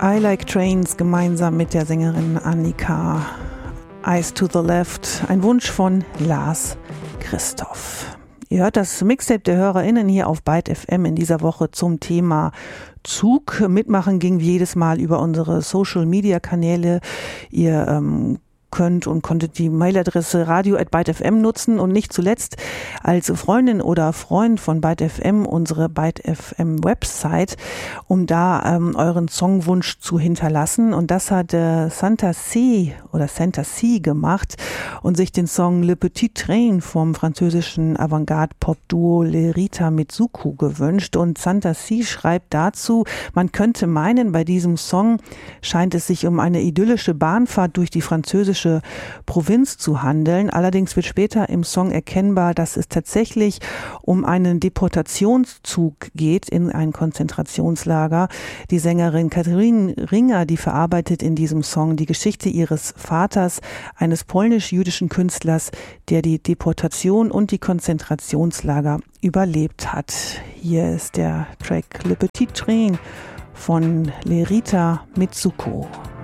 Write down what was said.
I Like Trains gemeinsam mit der Sängerin Annika. Eyes to the Left, ein Wunsch von Lars Christoph. Ihr hört das Mixtape der HörerInnen hier auf Byte FM in dieser Woche zum Thema Zug. Mitmachen ging wie jedes Mal über unsere Social-Media-Kanäle. Ihr könnt und konntet die Mailadresse radio@bytefm nutzen und nicht zuletzt als Freundin oder Freund von Byte FM unsere Byte FM Website, um da euren Songwunsch zu hinterlassen. Und das hat Santa C gemacht und sich den Song Le Petit Train vom französischen Avantgarde-Pop-Duo Lerita Mitsuko gewünscht. Und Santa C schreibt dazu, man könnte meinen, bei diesem Song scheint es sich um eine idyllische Bahnfahrt durch die französische Provinz zu handeln. Allerdings wird später im Song erkennbar, dass es tatsächlich um einen Deportationszug geht in ein Konzentrationslager. Die Sängerin Katharine Ringer, die verarbeitet in diesem Song die Geschichte ihres Vaters, eines polnisch-jüdischen Künstlers, der die Deportation und die Konzentrationslager überlebt hat. Hier ist der Track Le Petit Train von Lerita Mitsuko.